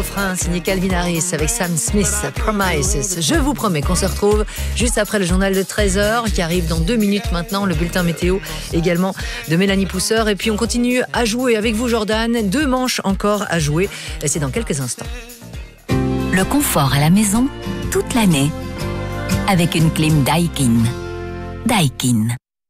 refrain signé Calvin Harris avec Sam Smith, Promises. Je vous promets qu'on se retrouve juste après le journal de 13h qui arrive dans 2 minutes maintenant, le bulletin météo également de Mélanie Pousseur. Et puis on continue à jouer avec vous, Jordan. 2 manches encore à jouer et c'est dans quelques instants. Le confort à la maison toute l'année avec une clim Daikin. Daikin.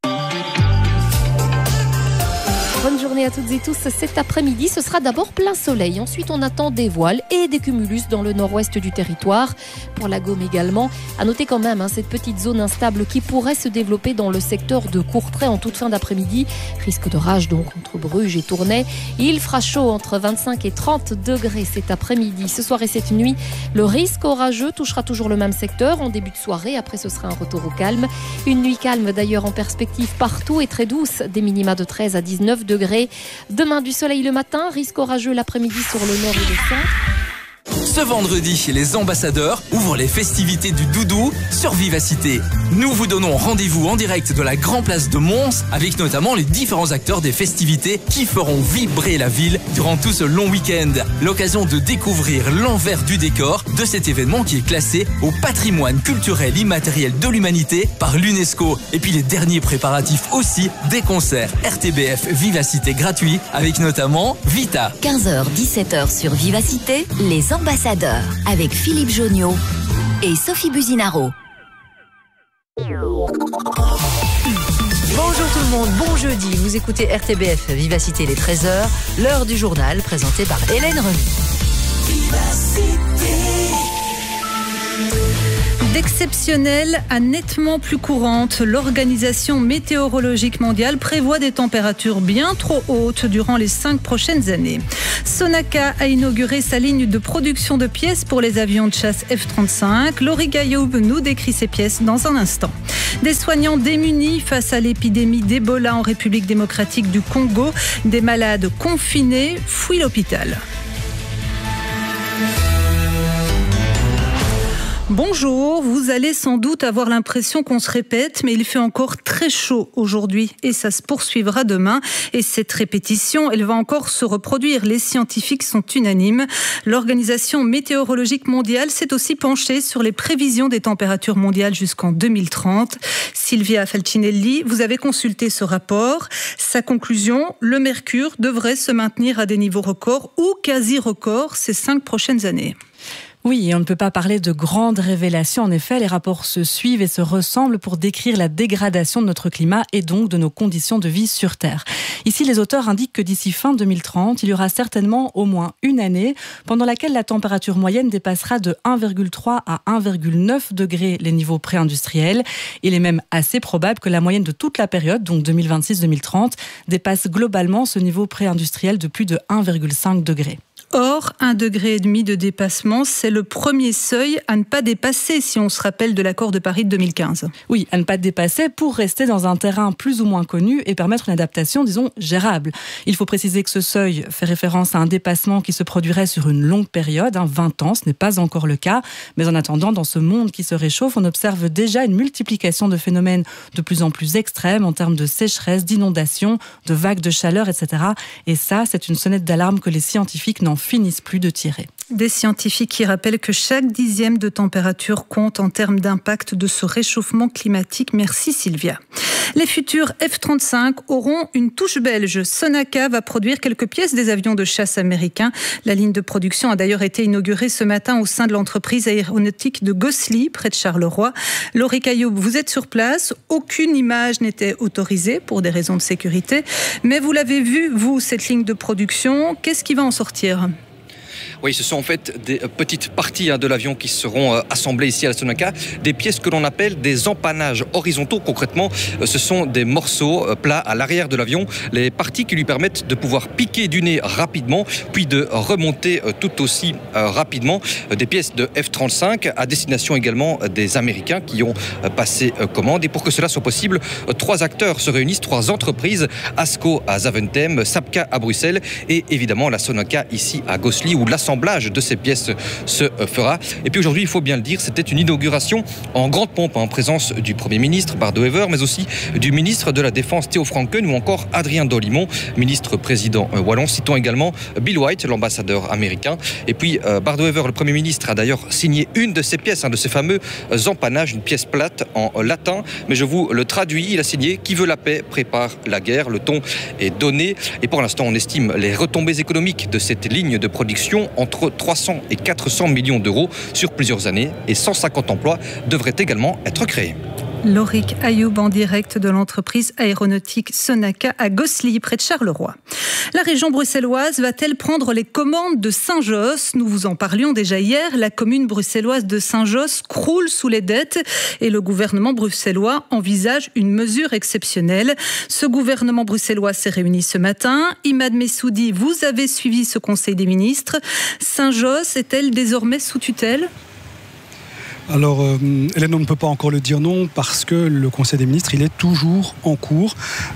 Bonne journée à toutes et tous. Cet après-midi, ce sera d'abord plein soleil. Ensuite, on attend des voiles et des cumulus dans le nord-ouest du territoire. Pour la Gaume également. À noter quand même cette petite zone instable qui pourrait se développer dans le secteur de Courtrai en toute fin d'après-midi. Risque d'orage donc entre Bruges et Tournai. Il fera chaud entre 25 et 30 degrés cet après-midi. Ce soir et cette nuit, le risque orageux touchera toujours le même secteur en début de soirée. Après, ce sera un retour au calme. Une nuit calme d'ailleurs en perspective partout et très douce. Des minima de 13 à 19 degrés. Demain, du soleil le matin, risque orageux l'après-midi sur le nord et le centre. Ce vendredi, les ambassadeurs ouvrent les festivités du Doudou sur Vivacité. Nous vous donnons rendez-vous en direct de la Grand Place de Mons avec notamment les différents acteurs des festivités qui feront vibrer la ville durant tout ce long week-end. L'occasion de découvrir l'envers du décor de cet événement qui est classé au patrimoine culturel immatériel de l'humanité par l'UNESCO. Et puis les derniers préparatifs aussi des concerts RTBF Vivacité gratuits avec notamment Vita. 15h-17h sur Vivacité, les ambassadeurs avec Philippe Joniot et Sophie Buzinaro. Bonjour tout le monde, bon jeudi. Vous écoutez RTBF Vivacité les 13h, l'heure du journal présenté par Hélène Remy. D'exceptionnelle à nettement plus courante, l'Organisation météorologique mondiale prévoit des températures bien trop hautes durant les 5 prochaines années. Sonaca a inauguré sa ligne de production de pièces pour les avions de chasse F-35. Laurie Gailloub nous décrit ces pièces dans un instant. Des soignants démunis face à l'épidémie d'Ebola en République démocratique du Congo. Des malades confinés fuient l'hôpital. Bonjour, vous allez sans doute avoir l'impression qu'on se répète, mais il fait encore très chaud aujourd'hui et ça se poursuivra demain. Et cette répétition, elle va encore se reproduire. Les scientifiques sont unanimes. L'Organisation météorologique mondiale s'est aussi penchée sur les prévisions des températures mondiales jusqu'en 2030. Silvia Falcinelli, vous avez consulté ce rapport. Sa conclusion, le mercure devrait se maintenir à des niveaux records ou quasi-records ces 5 prochaines années. Oui, et on ne peut pas parler de grandes révélations. En effet, les rapports se suivent et se ressemblent pour décrire la dégradation de notre climat et donc de nos conditions de vie sur Terre. Ici, les auteurs indiquent que d'ici fin 2030, il y aura certainement au moins une année pendant laquelle la température moyenne dépassera de 1,3 à 1,9 degrés les niveaux pré-industriels. Il est même assez probable que la moyenne de toute la période, donc 2026-2030, dépasse globalement ce niveau pré-industriel de plus de 1,5 degré. Or, 1,5 degré de dépassement, c'est le premier seuil à ne pas dépasser si on se rappelle de l'accord de Paris de 2015. Oui, à ne pas dépasser pour rester dans un terrain plus ou moins connu et permettre une adaptation, disons, gérable. Il faut préciser que ce seuil fait référence à un dépassement qui se produirait sur une longue période, 20 ans, ce n'est pas encore le cas. Mais en attendant, dans ce monde qui se réchauffe, on observe déjà une multiplication de phénomènes de plus en plus extrêmes en termes de sécheresse, d'inondations, de vagues de chaleur, etc. Et ça, c'est une sonnette d'alarme que les scientifiques n'en finissent plus de tirer. Des scientifiques qui rappellent que chaque dixième de température compte en termes d'impact de ce réchauffement climatique. Merci Sylvia. Les futurs F-35 auront une touche belge. Sonaca va produire quelques pièces des avions de chasse américains. La ligne de production a d'ailleurs été inaugurée ce matin au sein de l'entreprise aéronautique de Gosselies, près de Charleroi. Laurie Gailloub, vous êtes sur place. Aucune image n'était autorisée pour des raisons de sécurité. Mais vous l'avez vu, vous, cette ligne de production. Qu'est-ce qui va en sortir ? Oui, ce sont en fait des petites parties de l'avion qui seront assemblées ici à la Sonaca, des pièces que l'on appelle des empannages horizontaux. Concrètement, ce sont des morceaux plats à l'arrière de l'avion, les parties qui lui permettent de pouvoir piquer du nez rapidement, puis de remonter tout aussi rapidement. Des pièces de F-35 à destination également des Américains qui ont passé commande. Et pour que cela soit possible, 3 acteurs se réunissent, 3 entreprises, ASCO à Zaventem, Sapka à Bruxelles et évidemment la Sonaca ici à Gosselies, où l'assemblage l'assemblage de ces pièces se fera. Et puis aujourd'hui, il faut bien le dire, c'était une inauguration en grande pompe en présence du Premier ministre Bart De Wever, mais aussi du ministre de la Défense Theo Franken ou encore Adrien Dolimon, ministre-président wallon. Citons également Bill White, l'ambassadeur américain. Et puis Bart De Wever, le Premier ministre, a d'ailleurs signé une de ces pièces, de ces fameux empanages, une pièce plate en latin. Mais je vous le traduis, il a signé « Qui veut la paix prépare la guerre ». Le ton est donné. Et pour l'instant, on estime les retombées économiques de cette ligne de production entre 300 et 400 millions d'euros sur plusieurs années. Et 150 emplois devraient également être créés. Lorik Ayoub en direct de l'entreprise aéronautique Sonaca à Gosselies, près de Charleroi. La région bruxelloise va-t-elle prendre les commandes de Saint-Josse ? Nous vous en parlions déjà hier. La commune bruxelloise de Saint-Josse croule sous les dettes et le gouvernement bruxellois envisage une mesure exceptionnelle. Ce gouvernement bruxellois s'est réuni ce matin. Imad Messoudi, vous avez suivi ce conseil des ministres. Saint-Josse est-elle désormais sous tutelle ? Alors, Hélène, on ne peut pas encore le dire non parce que le Conseil des ministres, il est toujours en cours.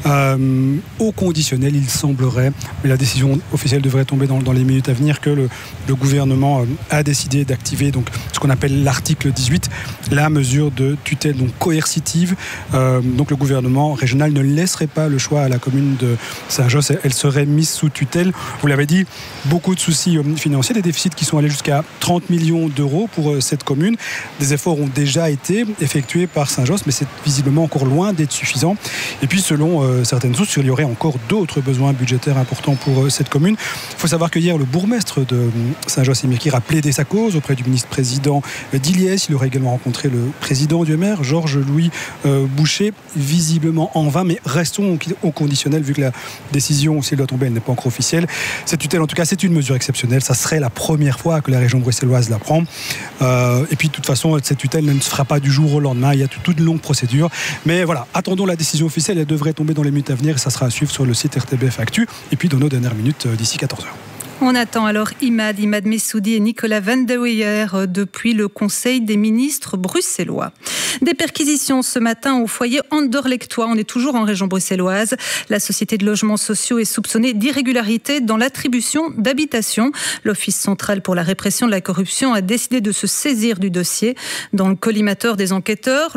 Au conditionnel, il semblerait, mais la décision officielle devrait tomber dans les minutes à venir, que le gouvernement a décidé d'activer donc, ce qu'on appelle l'article 18, la mesure de tutelle donc coercitive. Donc le gouvernement régional ne laisserait pas le choix à la commune de Saint-Josse. Elle serait mise sous tutelle. Vous l'avez dit, beaucoup de soucis financiers, des déficits qui sont allés jusqu'à 30 millions d'euros pour cette commune. Des efforts ont déjà été effectués par Saint-Josse, mais c'est visiblement encore loin d'être suffisant. Et puis, selon certaines sources, il y aurait encore d'autres besoins budgétaires importants pour cette commune. Il faut savoir que hier, le bourgmestre de Saint-Josse-et-Mirkir a plaidé sa cause auprès du ministre-président d'Iliès. Il aurait également rencontré le président du MR, Georges-Louis Boucher, visiblement en vain, mais restons au conditionnel, vu que la décision, si elle doit tomber, elle n'est pas encore officielle. Cette tutelle, en tout cas, c'est une mesure exceptionnelle. Ça serait la première fois que la région bruxelloise la prend. Et puis, de toute façon, cette tutelle ne se fera pas du jour au lendemain. Il y a toute une longue procédure. Mais voilà, attendons la décision officielle. Elle devrait tomber dans les minutes à venir et ça sera à suivre sur le site RTBF Actu. Et puis dans nos dernières minutes d'ici 14h. On attend alors Imad Messoudi et Nicolas Van de Weyer depuis le Conseil des ministres bruxellois. Des perquisitions ce matin au foyer Anderlechtois. On est toujours en région bruxelloise. La société de logements sociaux est soupçonnée d'irrégularité dans l'attribution d'habitations. L'Office central pour la répression de la corruption a décidé de se saisir du dossier. Dans le collimateur des enquêteurs,